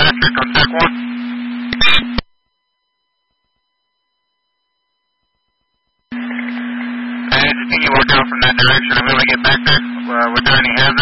Electric on deck 1. Continue work out from that direction. I'm going to get back there without any hazard.